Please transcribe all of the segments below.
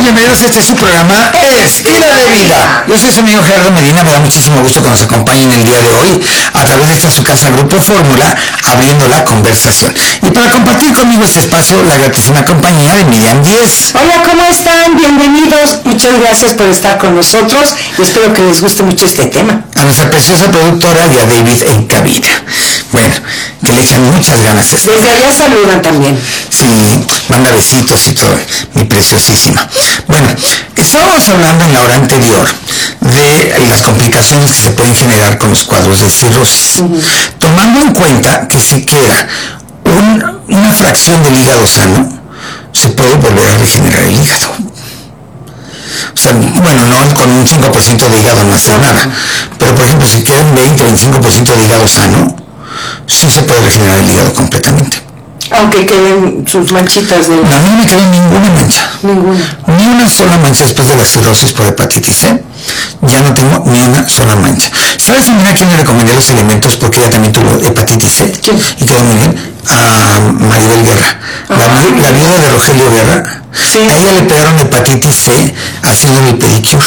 bienvenidos a este su programa Estilo de Vida. Yo soy su amigo Gerardo Medina, me da muchísimo gusto que nos acompañen el día de hoy a través de esta su casa Grupo Fórmula, abriendo la conversación. Y para compartir conmigo este espacio, la gratísima compañía de Miriam Díez. Hola, ¿cómo están? Bienvenidos. Muchas gracias por estar con nosotros y espero que les guste mucho este tema. A nuestra preciosa productora y a David en cabina. Bueno, que le echan muchas ganas. Desde allá saludan también. Sí, manda besitos y todo, mi preciosísima. Bueno, estábamos hablando en la hora anterior de las complicaciones que se pueden generar con los cuadros de cirrosis, tomando en cuenta que si queda una fracción del hígado sano, se puede volver a regenerar el hígado. O sea, bueno, no con un 5% de hígado no hace nada, pero por ejemplo, si queda un 20 o 25% de hígado sano, sí se puede regenerar el hígado completamente. Aunque queden sus manchitas de... No, a mí no me quedó ninguna mancha. Ninguna. Ni una sola mancha después de la cirrosis por hepatitis C. Ya no tengo ni una sola mancha. ¿Sabes también a quién le recomendé los alimentos? Porque ella también tuvo hepatitis C. ¿Quién? Y quedó muy bien. A Maribel Guerra. La viuda de Rogelio Guerra. Sí. A ella le pegaron hepatitis C haciéndole el pedicure.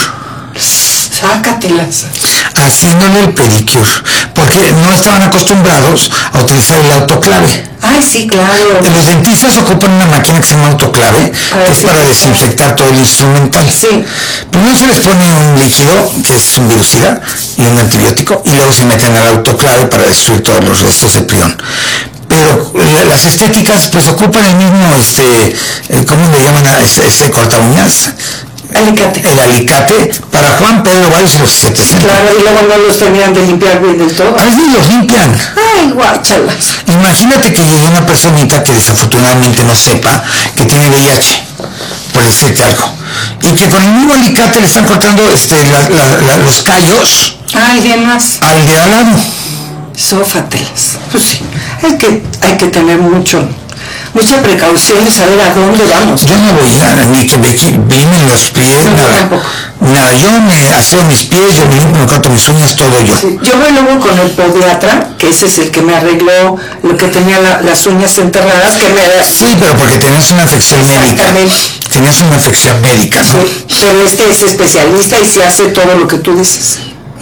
Sácatelas. Haciéndole el pedicure. Porque no estaban acostumbrados a utilizar el autoclave. Ay, sí, claro. Los dentistas ocupan una máquina que se llama autoclave, que es para desinfectar todo el instrumental. Sí. Primero se les pone un líquido, que es un virucida, y un antibiótico, y luego se meten al autoclave para destruir todos los restos de prión. Pero las estéticas pues ocupan el mismo, ¿cómo le llaman a ese corta uñas? Alicate. El alicate para Juan Pedro Valls y los 700. Claro, y luego no los terminan de limpiar bien del todo. A veces los limpian. Ay, guáchalas. Imagínate que llegue una personita que desafortunadamente no sepa que tiene VIH, por decirte algo, y que con el mismo alicate le están cortando los callos. Ay, demás. Al de al lado. Sófatelas. Pues sí, es que hay que tener mucha precaución de saber a dónde vamos. Yo no voy a ni que me vienen los pies, No, nada. tampoco. Nada, yo me aseo mis pies, yo me limpio, me corto mis uñas, todo yo. Sí, yo voy luego con el podiatra, que ese es el que me arregló lo que tenía las uñas enterradas, que me da... Sí, pero porque tenías una afección médica. Tenías una afección médica, ¿no? Sí, pero este es especialista y se hace todo lo que tú dices.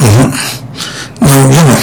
No, yo no.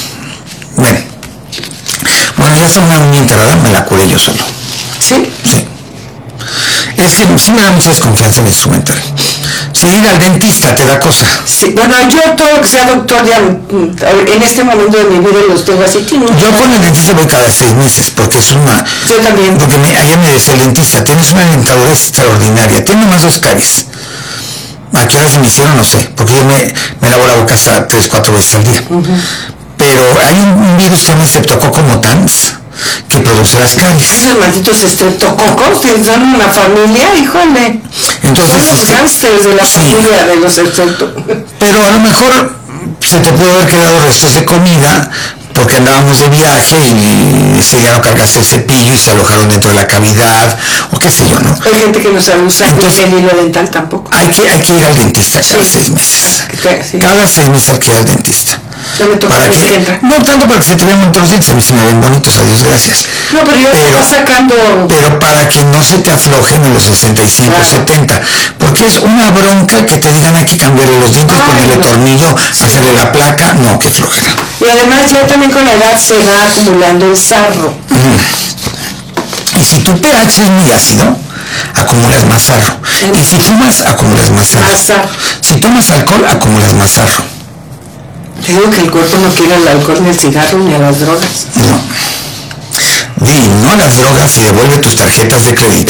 Bueno, ya está una uña enterrada, me la curé yo solo. ¿Sí? Sí. Es que sí me da mucha desconfianza el instrumental. Si ir al dentista te da cosa. Sí, bueno, yo todo lo que sea doctor ya en este momento de mi vida los tengo así. Yo con el dentista voy cada 6 meses porque es una... Yo también. Porque ayer me decía el dentista, tienes una dentadura extraordinaria, tiene nomás 2 caries. ¿A qué hora se me hicieron? No sé, porque yo me lavo la boca hasta 3-4 veces al día. Pero hay un virus que se llama Streptococcus mutans que produce las caries. Esos malditos estreptococos que son una familia, híjole. Entonces, son los gángsters de la familia de los estreptococos. Pero a lo mejor se te puede haber quedado restos de comida porque andábamos de viaje y ya no cargaste el cepillo y se alojaron dentro de la cavidad o qué sé yo, ¿no? Hay gente que no sabe usar el hilo dental tampoco. Hay que ir al dentista cada 6 meses. Sí. Cada 6 meses hay que ir al dentista. Para que, no tanto para que se te vean los dientes, a mí se me ven bonitos, adiós, gracias. No, pero yo estoy sacando... Pero para que no se te aflojen en los 65, 70, porque es una bronca que te digan hay que cambiarle los dientes, ponerle tornillo, hacerle la placa, no, que flojera. Y además ya también con la edad se va acumulando el sarro. Y si tu pH es muy ácido, acumulas más sarro. Y si fumas, acumulas más sarro. Si tomas alcohol, acumulas más sarro. Te digo que el cuerpo no quiere el alcohol, ni el cigarro, ni a las drogas. No. Di no a las drogas y devuelve tus tarjetas de crédito.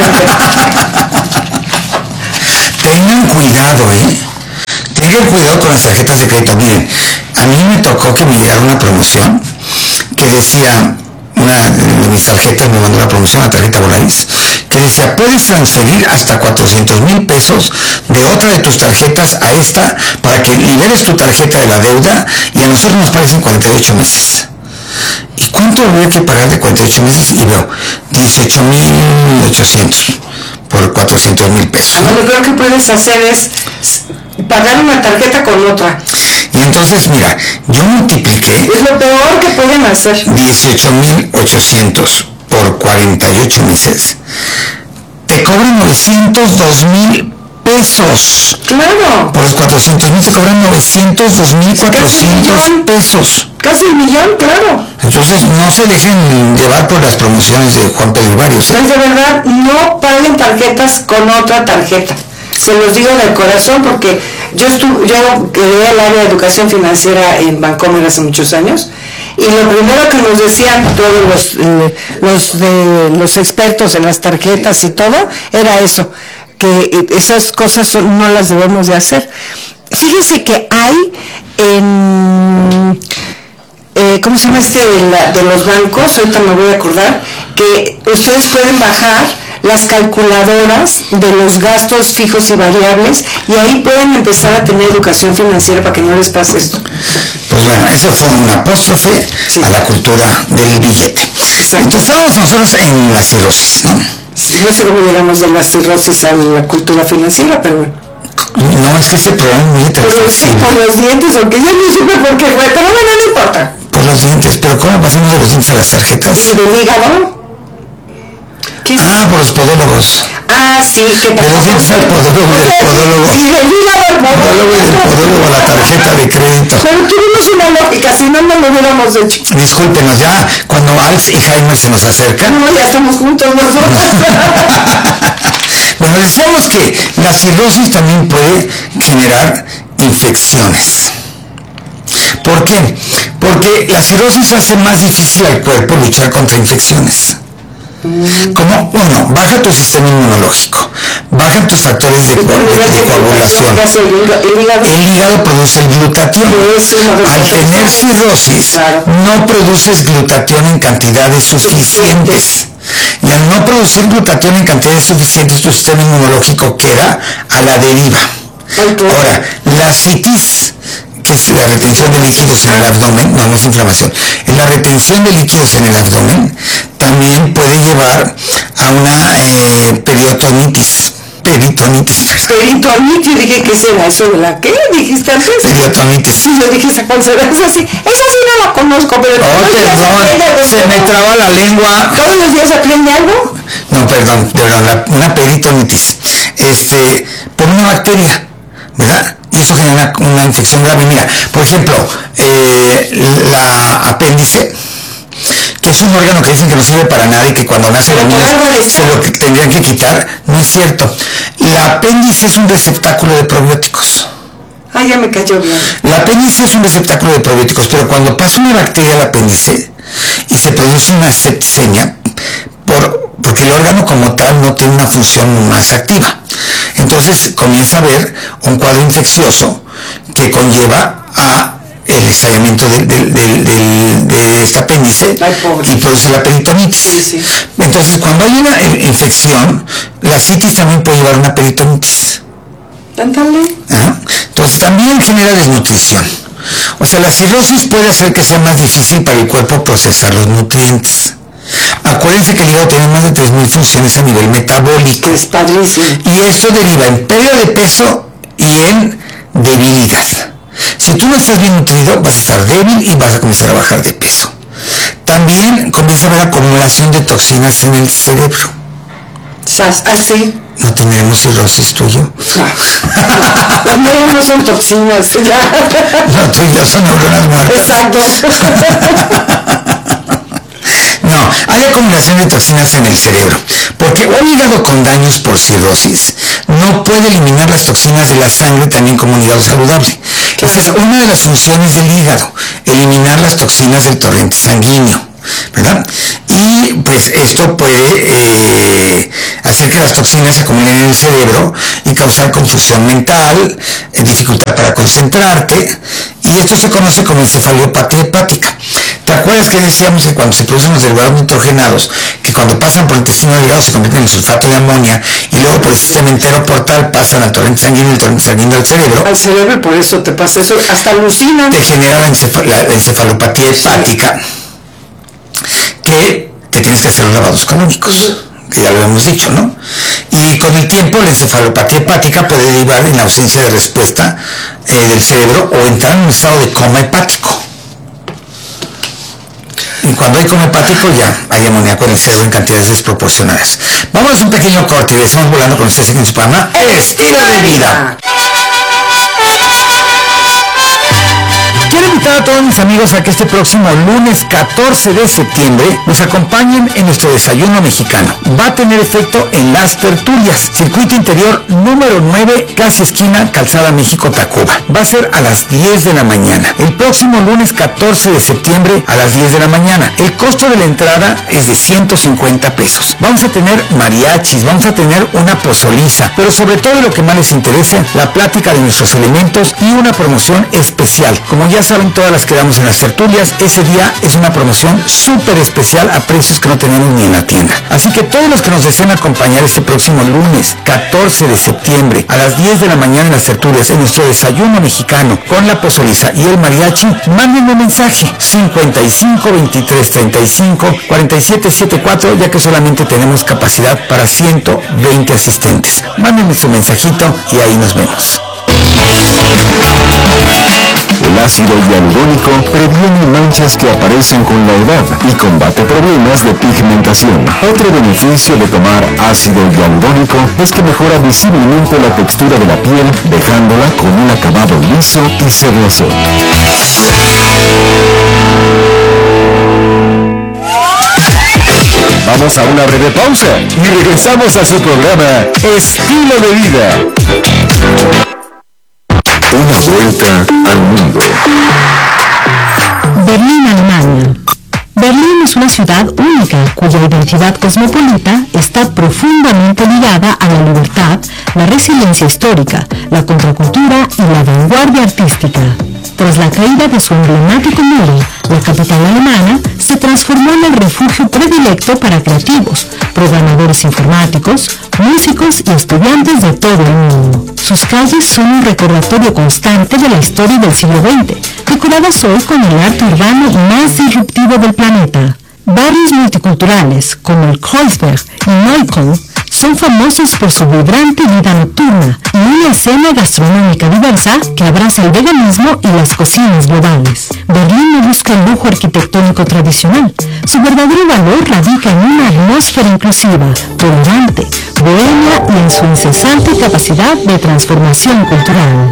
Tengan cuidado, Tengan cuidado con las tarjetas de crédito. Miren, a mí me tocó que me llegara una promoción que decía, una de mis tarjetas me mandó una promoción, una tarjeta Volaris, que decía, puedes transferir hasta 400,000 pesos de otra de tus tarjetas a esta para que liberes tu tarjeta de la deuda y a nosotros nos parecen 48 meses. ¿Y cuánto voy a que pagar de 48 meses? Y veo 18,800 por 400,000 pesos. ¿No? Lo peor que puedes hacer es pagar una tarjeta con otra. Y entonces, mira, yo multipliqué... Es lo peor que pueden hacer. 18,800 por 48 meses. Te le cobran 902,000 pesos. Claro. Por los 400,000 se cobran 902,400 pesos. Casi $1 millón, claro. Entonces no se dejen llevar por las promociones de Juan Pedro Varios. Pues de verdad, no paguen tarjetas con otra tarjeta. Se los digo de corazón porque yo quedé el área de educación financiera en Bancomer hace muchos años y lo primero que nos decían todos los expertos en las tarjetas y todo era eso, que esas cosas no las debemos de hacer. Fíjense que hay en ¿cómo se llama de los bancos? Ahorita me voy a acordar que ustedes pueden bajar las calculadoras de los gastos fijos y variables y ahí pueden empezar a tener educación financiera para que no les pase esto. Pues bueno, eso fue un apóstrofe a la cultura del billete. Entonces estábamos nosotros en la cirrosis, ¿no? Sí, no sé cómo llegamos de la cirrosis a la cultura financiera, pero bueno. No, es que ese programa es muy heterogéneo. Por los dientes, aunque yo no supe por qué fue, pero bueno, no importa. Por los dientes, pero ¿cómo pasamos de los dientes a las tarjetas? ¿Del hígado? Por los podólogos. Sí, que de los dientes al podólogo, del podólogo. Y del hígado al podólogo y del podólogo a la tarjeta de crédito. Pero tuvimos una lógica, si no, no lo hubiéramos hecho. Discúlpenos, ya cuando Alzheimer se nos acerca. No, ya estamos juntos nosotros. Bueno, decíamos que la cirrosis también puede generar infecciones. ¿Por qué? Porque la cirrosis hace más difícil al cuerpo luchar contra infecciones. Como, uno, baja tu sistema inmunológico, bajan tus factores de coagulación. El hígado produce el glutatión. Al tener cirrosis, no produces glutatión en cantidades suficientes. Y al no producir glutatión en cantidades suficientes, tu sistema inmunológico queda a la deriva. Ahora, la citis, que es la retención de líquidos en el abdomen, no es inflamación, es la retención de líquidos en el abdomen, también puede llevar a una peritonitis. Peritonitis, dije, ¿qué será eso de la qué? ¿Dijiste antes? Peritonitis. Sí, yo dije, ¿esa cuál será? Esa sí no la conozco, pero... se me traba la lengua. ¿Todos los días aprende algo? No, perdón, una peritonitis. Por una bacteria, ¿verdad? Y eso genera una infección grave. Mira, por ejemplo, la apéndice, que es un órgano que dicen que no sirve para nada y que cuando nace la niña se lo que tendrían que quitar, no es cierto. La apéndice es un receptáculo de probióticos. Ya me cayó bien. La apéndice es un receptáculo de probióticos, pero cuando pasa una bacteria al apéndice y se produce una septicemia, porque el órgano como tal no tiene una función más activa. Entonces comienza a haber un cuadro infeccioso que conlleva a el estallamiento de este apéndice y produce la peritonitis. Sí. Entonces, cuando hay una infección, la citis también puede llevar una peritonitis. Entonces, también genera desnutrición. O sea, la cirrosis puede hacer que sea más difícil para el cuerpo procesar los nutrientes. Acuérdense que el hígado tiene más de 3,000 funciones a nivel metabólico. Es padrísimo. Y esto deriva en pérdida de peso y en debilidad. Si tú no estás bien nutrido, vas a estar débil y vas a comenzar a bajar de peso. También comienza a haber acumulación de toxinas en el cerebro. ¿Así? ¿No tendremos cirrosis tú y yo? No son toxinas. No, tú y yo son neuronas muertas. Exacto. No, hay acumulación de toxinas en el cerebro, porque un hígado con daños por cirrosis no puede eliminar las toxinas de la sangre también como un hígado saludable. Esa es una de las funciones del hígado, eliminar las toxinas del torrente sanguíneo, ¿verdad? Y pues esto puede hacer que las toxinas se acumulen en el cerebro y causar confusión mental, dificultad para concentrarte, y esto se conoce como encefalopatía hepática. ¿Te acuerdas que decíamos que cuando se producen los derivados nitrogenados, que cuando pasan por el intestino delgado se convierten en sulfato de amonia y luego por el sistema entero portal pasan al torrente sanguíneo y el torrente sanguíneo al cerebro? Al cerebro, y por eso te pasa eso, hasta alucinan. Te genera la encefalopatía hepática, que te tienes que hacer los lavados canónicos, que ya lo hemos dicho, ¿no? Y con el tiempo la encefalopatía hepática puede derivar en la ausencia de respuesta del cerebro o entrar en un estado de coma hepático. cuando hay coma hepático ya hay amoníaco en el cerebro en cantidades desproporcionadas. Vamos a un pequeño corte y regresamos volando con ustedes en su programa Estilo de Vida. Quiero invitar a todos mis amigos a que este próximo lunes 14 de septiembre nos acompañen en nuestro desayuno mexicano. Va a tener efecto en Las Tertulias, circuito interior número 9, casi esquina Calzada México-Tacuba. Va a ser a las 10 de la mañana. El próximo lunes 14 de septiembre a las 10 de la mañana. El costo de la entrada es de 150 pesos. Vamos a tener mariachis, vamos a tener una pozoliza, pero sobre todo lo que más les interesa, la plática de nuestros elementos y una promoción especial. Como ya saben, todas las que damos en Las Tertulias, ese día es una promoción súper especial a precios que no tenemos ni en la tienda. Así que todos los que nos deseen acompañar este próximo lunes 14 de septiembre a las 10 de la mañana en Las Tertulias, en nuestro desayuno mexicano con la pozoliza y el mariachi, mándenme un mensaje 55 23 35 47 74, ya que solamente tenemos capacidad para 120 asistentes. Mándenme su mensajito y ahí nos vemos. El ácido hialurónico previene manchas que aparecen con la edad y combate problemas de pigmentación. Otro beneficio de tomar ácido hialurónico es que mejora visiblemente la textura de la piel, dejándola con un acabado liso y sedoso. Vamos a una breve pausa y regresamos a su programa Estilo de Vida. Una vuelta al mundo. Berlín, Alemania. Berlín es una ciudad única cuya identidad cosmopolita está profundamente ligada a la libertad, la resiliencia histórica, la contracultura y la vanguardia artística. Tras la caída de su emblemático muro, la capital alemana se transformó en el refugio predilecto para creativos, programadores informáticos, músicos y estudiantes de todo el mundo. Sus calles son un recordatorio constante de la historia del siglo XX, decoradas hoy con el arte urbano más disruptivo del planeta. Barrios multiculturales como el Kreuzberg y Neukölln son famosos por su vibrante vida nocturna y una escena gastronómica diversa que abraza el veganismo y las cocinas globales. Berlín no busca el lujo arquitectónico tradicional. Su verdadero valor radica en una atmósfera inclusiva, tolerante, bohemia y en su incesante capacidad de transformación cultural.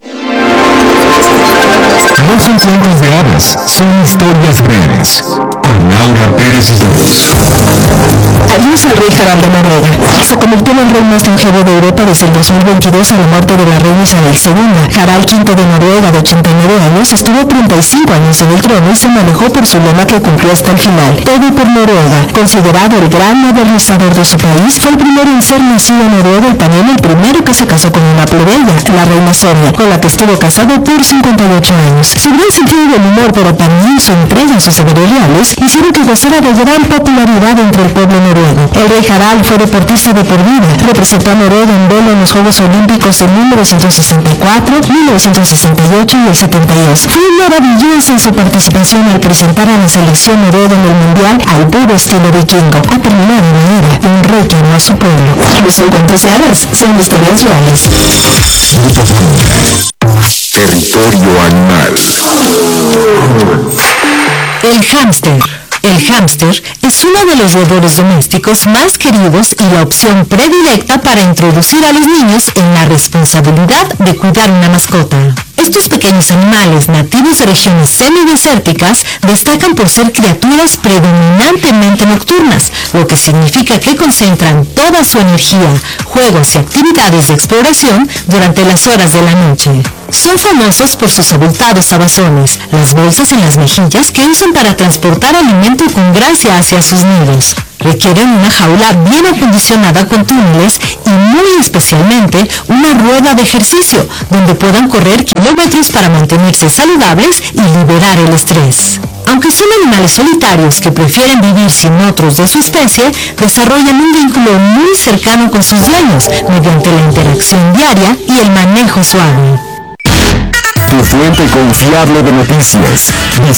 No son cuentos de hadas, son historias breves. Con Laura Pérez Islas. Adiós al rey Harald de Noruega. Se convirtió en el rey más longevo de Europa desde el 2022 a la muerte de la reina Isabel II. Harald V de Noruega, de 89 años, estuvo 35 años en el trono y se manejó por su lema que cumplió hasta el final. Todo por Noruega. Considerado el gran modernizador de su país, fue el primero en ser nacido en Noruega y también el primero que se casó con una plebeya, la reina Sonia, con la que estuvo casado por 58 años. Su gran sentido del humor, pero también su entrega a sus deberes reales, hicieron que gozara de gran popularidad entre el pueblo noruego. El rey Harald fue deportista de por vida. Representó a Noruega en vela en los Juegos Olímpicos en 1964, 1968 y el 72. Fue maravillosa en su participación al presentar a la selección noruega en el Mundial al puro estilo vikingo. Ha terminado la era de un rey que amó a su pueblo. Los encuentros de hadas son historias reales. Territorio animal. El hámster. El hámster es uno de los roedores domésticos más queridos y la opción predilecta para introducir a los niños en la responsabilidad de cuidar una mascota. Estos pequeños animales nativos de regiones semidesérticas destacan por ser criaturas predominantemente nocturnas, lo que significa que concentran toda su energía, juegos y actividades de exploración durante las horas de la noche. Son famosos por sus abultados abazones, las bolsas en las mejillas que usan para transportar alimento con gracia hacia sus nidos. Requieren una jaula bien acondicionada con túneles y muy especialmente una rueda de ejercicio donde puedan correr kilómetros para mantenerse saludables y liberar el estrés. Aunque son animales solitarios que prefieren vivir sin otros de su especie, desarrollan un vínculo muy cercano con sus dueños mediante la interacción diaria y el manejo suave. Tu fuente confiable de noticias.